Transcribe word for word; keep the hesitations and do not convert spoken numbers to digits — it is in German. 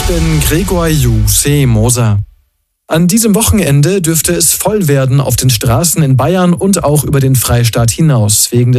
bin Gregor Juseh Moser. An diesem Wochenende dürfte es voll werden auf den Straßen in Bayern und auch über den Freistaat hinaus. Wegen